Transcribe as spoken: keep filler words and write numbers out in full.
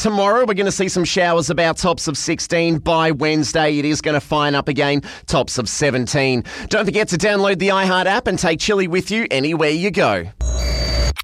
Tomorrow, we're going to see some showers about tops of sixteen. By Wednesday, it is going to fine up again, tops of seventeen. Don't forget to download the iHeart app and take Chili with you anywhere you go.